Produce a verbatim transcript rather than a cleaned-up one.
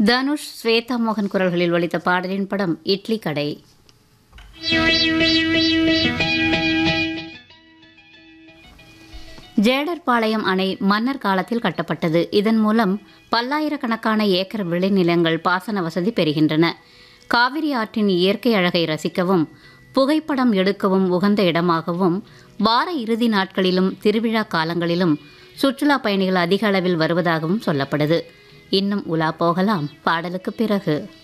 தனுஷ், ஸ்வேதா மோகன் குரல்களில் ஒலித்த பாடலின் படம் இட்லி கடை. ஜேடர்பாளையம் அணை மன்னர் காலத்தில் கட்டப்பட்டது. இதன் மூலம் பல்லாயிரக்கணக்கான ஏக்கர் விளைநிலங்கள் பாசன வசதி பெறுகின்றன. காவிரி ஆற்றின் இயற்கை அழகை ரசிக்கவும் புகைப்படம் எடுக்கவும் உகந்த இடமாகவும் வார இறுதி நாட்களிலும் திருவிழா காலங்களிலும் சுற்றுலா பயணிகள் அதிக அளவில் வருவதாகவும் சொல்லப்படுது. இன்னும் உலா போகலாம் பாடலுக்கு பிறகு.